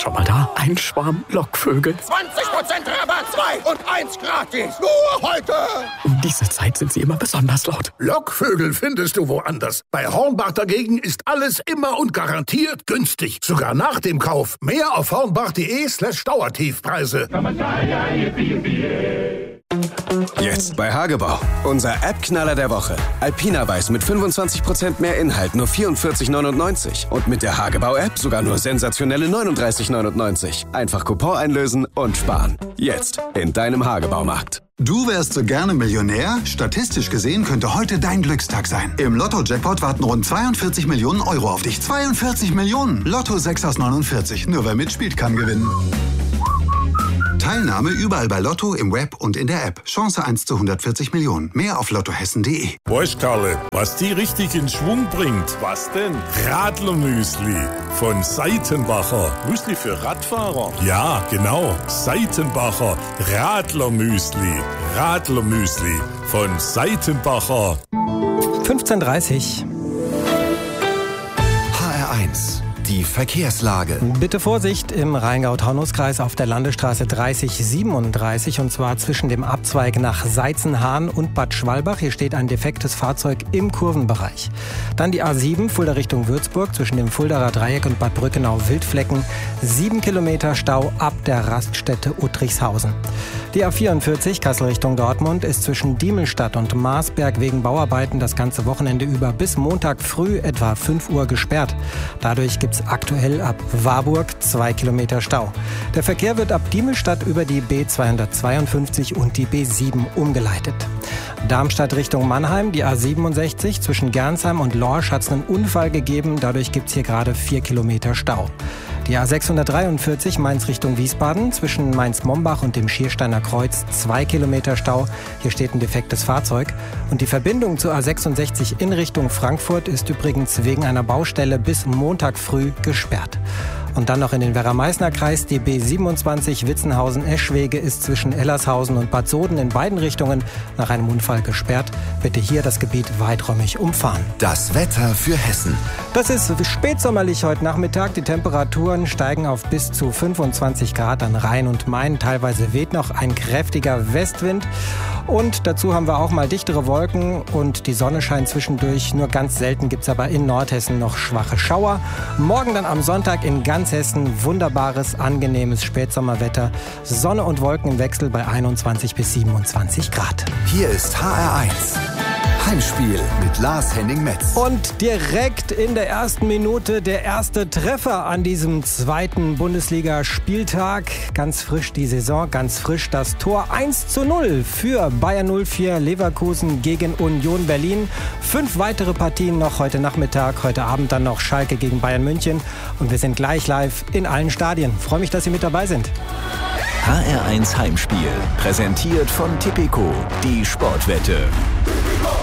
Schon mal da? Ein Schwarm Lockvögel. 20% Rabatt, 2 und 1 gratis. Nur heute. Um diese Zeit sind sie immer besonders laut. Lockvögel findest du woanders. Bei Hornbach dagegen ist alles immer und garantiert günstig. Sogar nach dem Kauf. Mehr auf hornbach.de/Dauertiefpreise. Jetzt bei Hagebau. Unser App-Knaller der Woche. Alpina Weiß mit 25% mehr Inhalt, nur 44,99. Und mit der Hagebau-App sogar nur sensationelle 39,99. Einfach Coupon einlösen und sparen. Jetzt in deinem Hagebaumarkt. Du wärst so gerne Millionär? Statistisch gesehen könnte heute dein Glückstag sein. Im Lotto-Jackpot warten rund 42 Millionen Euro auf dich. 42 Millionen! Lotto 6 aus 49. Nur wer mitspielt, kann gewinnen. Teilnahme überall bei Lotto, im Web und in der App. Chance 1 zu 140 Millionen. Mehr auf lottohessen.de. Weißt Karle, was die richtig in Schwung bringt? Was denn? Radlermüsli von Seitenbacher. Müsli für Radfahrer? Ja, genau. Seitenbacher Radlermüsli. Radlermüsli von Seitenbacher. 15:30 HR1. Die Verkehrslage. Bitte Vorsicht im Rheingau-Taunus-Kreis auf der Landesstraße 3037 und zwar zwischen dem Abzweig nach Seitzenhahn und Bad Schwalbach. Hier steht ein defektes Fahrzeug im Kurvenbereich. Dann die A7 Fulda Richtung Würzburg zwischen dem Fuldaer Dreieck und Bad Brückenau-Wildflecken. 7 Kilometer Stau ab der Raststätte Uttrichshausen. Die A44 Kassel Richtung Dortmund ist zwischen Diemelstadt und Marsberg wegen Bauarbeiten das ganze Wochenende über bis Montag früh etwa 5 Uhr gesperrt. Dadurch gibt es aktuell ab Warburg 2 Kilometer Stau. Der Verkehr wird ab Diemelstadt über die B252 und die B7 umgeleitet. Darmstadt Richtung Mannheim, die A67 zwischen Gernsheim und Lorsch hat es einen Unfall gegeben. Dadurch gibt es hier gerade 4 Kilometer Stau. Die A643 Mainz Richtung Wiesbaden zwischen Mainz-Mombach und dem Schiersteiner Kreuz 2 Kilometer Stau. Hier steht ein defektes Fahrzeug. Und die Verbindung zur A66 in Richtung Frankfurt ist übrigens wegen einer Baustelle bis Montag früh gesperrt. Und dann noch in den Werra-Meißner-Kreis. Die B27 Witzenhausen-Eschwege ist zwischen Ellershausen und Bad Soden in beiden Richtungen nach einem Unfall gesperrt. Bitte hier das Gebiet weiträumig umfahren. Das Wetter für Hessen. Das ist spätsommerlich heute Nachmittag. Die Temperaturen steigen auf bis zu 25 Grad an Rhein und Main. Teilweise weht noch ein kräftiger Westwind. Und dazu haben wir auch mal dichtere Wolken und die Sonne scheint zwischendurch. Nur ganz selten gibt es aber in Nordhessen noch schwache Schauer. Morgen dann am Sonntag in ganz Hessen wunderbares, angenehmes Spätsommerwetter. Sonne und Wolken im Wechsel bei 21 bis 27 Grad. Hier ist HR1. Heimspiel mit Lars-Henning Metz. Und direkt in der ersten Minute der erste Treffer an diesem zweiten Bundesliga-Spieltag. Ganz frisch die Saison, ganz frisch das Tor 1:0 für Bayer 04 Leverkusen gegen Union Berlin. 5 weitere Partien noch heute Nachmittag, heute Abend dann noch Schalke gegen Bayern München. Und wir sind gleich live in allen Stadien. Freue mich, dass Sie mit dabei sind. HR1 Heimspiel, präsentiert von Tipico, die Sportwette.